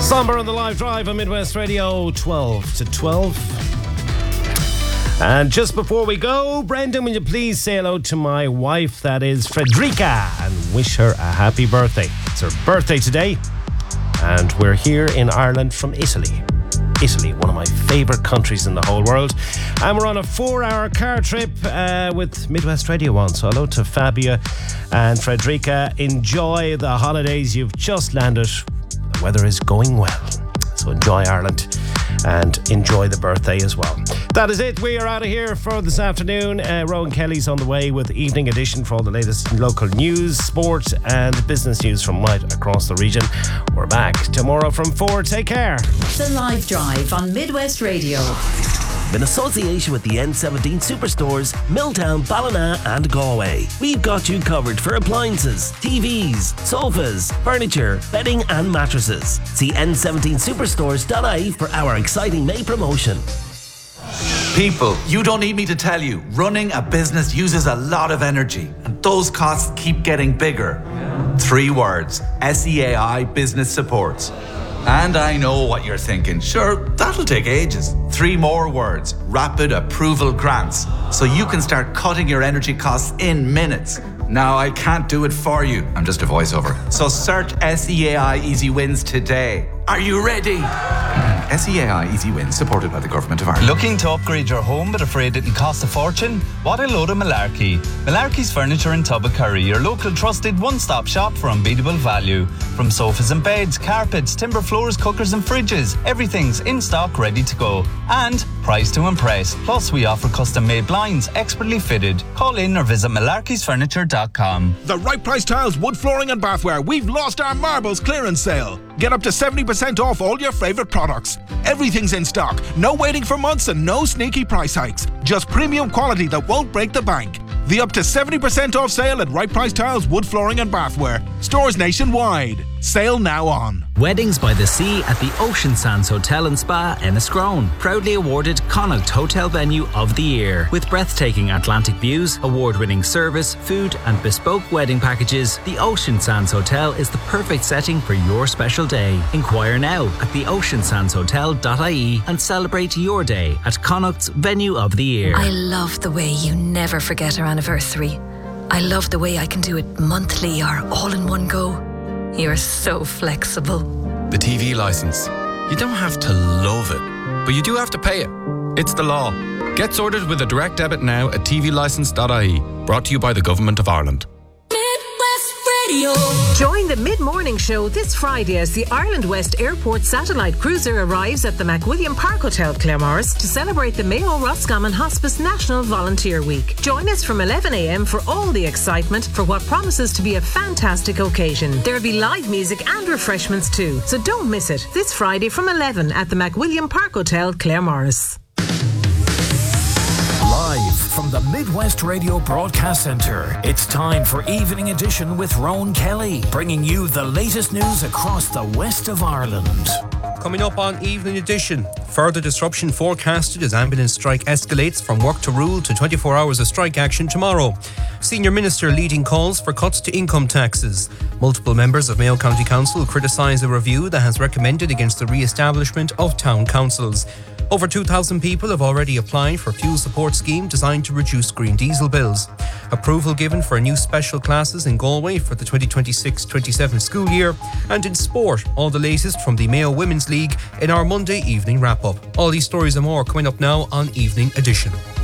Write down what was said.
Somber on the live drive on Midwest Radio, 12 to 12. And just before we go, Brendan, will you please say hello to my wife, that is Frederica, and wish her a happy birthday. It's her birthday today, and we're here in Ireland from Italy. Italy, one of my favourite countries in the whole world. And we're on a 4-hour car trip with Midwest Radio 1. So hello to Fabia and Frederica. Enjoy the holidays. You've just landed. The weather is going well. So enjoy Ireland and enjoy the birthday as well. That is it. We are out of here for this afternoon. Rowan Kelly's on the way with Evening Edition for all the latest local news, sport and business news from right across the region. We're back tomorrow from 4. Take care. The Live Drive on Midwest Radio. In association with the N17 Superstores, Milltown, Ballina and Galway. We've got you covered for appliances, TVs, sofas, furniture, bedding and mattresses. See n17superstores.ie for our exciting May promotion. People, you don't need me to tell you, running a business uses a lot of energy and those costs keep getting bigger. 3 words, SEAI Business Supports. And I know what you're thinking. Sure, that'll take ages. 3 more words, Rapid Approval Grants. So you can start cutting your energy costs in minutes. Now, I can't do it for you. I'm just a voiceover. So search SEAI Easy Wins today. Are you ready? SEAI Easy Wins, supported by the Government of Ireland. Looking to upgrade your home but afraid it'll cost a fortune? What a load of malarkey. Malarkey's Furniture in Tubbacurry, your local trusted one-stop shop for unbeatable value. From sofas and beds, carpets, timber floors, cookers and fridges, everything's in stock ready to go. And price to impress. Plus we offer custom-made blinds, expertly fitted. Call in or visit malarkeysfurniture.com. The Right Price Tiles, wood flooring and bathware. We've lost our marbles clearance sale. Get up to 70% off all your favourite products. Everything's in stock. No waiting for months and no sneaky price hikes. Just premium quality that won't break the bank. The up to 70% off sale at Right Price Tiles, wood flooring and bathware. Stores nationwide. Sale now on. Weddings by the Sea at the Ocean Sands Hotel and Spa, Enniscrone. Proudly awarded Connacht Hotel Venue of the Year. With breathtaking Atlantic views, award-winning service, food and bespoke wedding packages, the Ocean Sands Hotel is the perfect setting for your special day. Inquire now at theoceansandshotel.ie and celebrate your day at Connacht's Venue of the Year. I love the way you never forget our anniversary. I love the way I can do it monthly or all in one go. You're so flexible. The TV licence. You don't have to love it, but you do have to pay it. It's the law. Get sorted with a direct debit now at tvlicence.ie. Brought to you by the Government of Ireland. Join the mid-morning show this Friday as the Ireland West Airport satellite cruiser arrives at the McWilliam Park Hotel, Claremorris, to celebrate the Mayo Roscommon Hospice National Volunteer Week. Join us from 11 a.m. for all the excitement for what promises to be a fantastic occasion. There'll be live music and refreshments too, so don't miss it. This Friday from 11 at the McWilliam Park Hotel, Claremorris. Live from the Midwest Radio Broadcast Centre, it's time for Evening Edition with Rowan Kelly, bringing you the latest news across the west of Ireland. Coming up on Evening Edition, further disruption forecasted as ambulance strike escalates from work to rule to 24 hours of strike action tomorrow. Senior Minister leading calls for cuts to income taxes. Multiple members of Mayo County Council criticise a review that has recommended against the re-establishment of town councils. Over 2,000 people have already applied for a fuel support scheme designed to reduce green diesel bills. Approval given for new special classes in Galway for the 2026-27 school year. And in sport, all the latest from the Mayo Women's League in our Monday evening wrap-up. All these stories and more coming up now on Evening Edition.